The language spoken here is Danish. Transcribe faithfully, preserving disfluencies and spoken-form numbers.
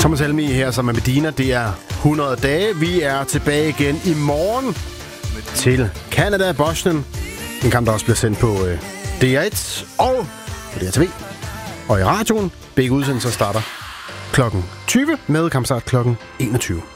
Thomas Helmig her sammen med Medina. Det er hundrede dage. Vi er tilbage igen i morgen til Canada og Bosnien. En kamp, der også bliver sendt på øh, D R et og på D R T V. Og i radioen. Begge udsendelser starter klokken tyve med kampstart klokken enogtyve.